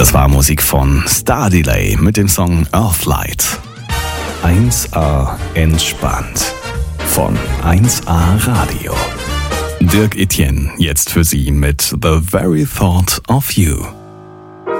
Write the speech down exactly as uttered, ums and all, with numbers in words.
Das war Musik von Star Delay mit dem Song Earthlight. eins A entspannt von eins A Radio. Dirk Etienne jetzt für Sie mit The Very Thought of You.